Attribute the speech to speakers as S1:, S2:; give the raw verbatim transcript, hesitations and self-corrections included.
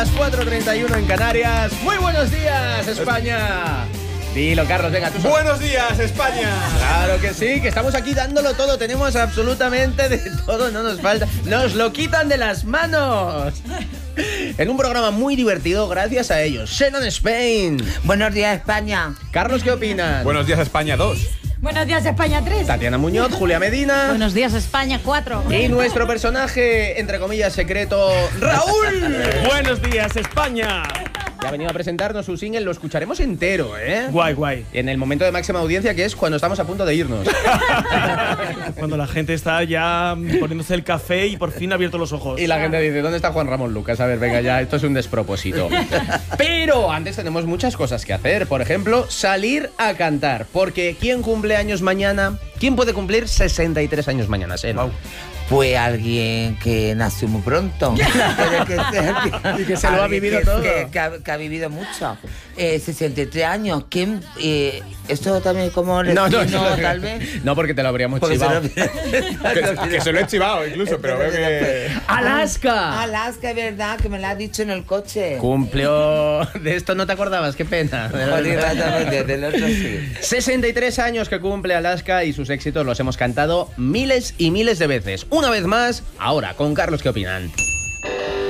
S1: Las cuatro treinta y uno en Canarias. Muy buenos días, España. Dilo, Carlos, venga, tú solo.
S2: Buenos días, España.
S1: Claro que sí, que estamos aquí dándolo todo. Tenemos absolutamente de todo, no nos falta. Nos lo quitan de las manos. En un programa muy divertido gracias a ellos. Shannon Spain.
S3: Buenos días, España.
S1: Carlos, ¿qué opinas?
S2: Buenos días, España dos.
S4: Buenos días, España tres.
S1: Tatiana Muñoz, Julia Medina.
S4: Buenos días, España cuatro.
S1: Y nuestro personaje, entre comillas, secreto, Raúl.
S5: Buenos días, España.
S1: Que ha venido a presentarnos su single, lo escucharemos entero, ¿eh?
S5: Guay, guay.
S1: En el momento de máxima audiencia, que es cuando estamos a punto de irnos.
S5: Cuando la gente está ya poniéndose el café y por fin ha abierto los ojos.
S1: Y la gente dice, ¿dónde está Juan Ramón Lucas? A ver, venga ya, esto es un despropósito. Pero antes tenemos muchas cosas que hacer. Por ejemplo, salir a cantar. Porque ¿quién cumple años mañana? ¿Quién puede cumplir sesenta y tres años mañana, Seno?
S5: Wow.
S3: Pues alguien que nació muy pronto. Pero que sea-
S1: Y que se lo ha
S3: alguien
S1: vivido
S3: que-
S1: todo.
S3: Que, que ha, que ha vivido mucho. Eh, sesenta y tres años. ¿Quién? Eh, ¿Esto también como
S1: No, no,
S3: destino,
S1: no,
S3: tal vez?
S1: no, porque te lo habríamos
S3: Porque se
S1: chivado.
S3: lo-
S2: Que, que se lo he chivado incluso, pero veo que...
S1: ¡Alaska!
S3: Alaska, es verdad, que me lo has dicho en el coche.
S1: Cumplió... De esto no te acordabas, qué pena.
S3: Joder, exactamente, del otro sí.
S1: sesenta y tres años que cumple Alaska y sus éxitos los hemos cantado miles y miles de veces. Una vez más, ahora con Carlos, ¿qué opinan?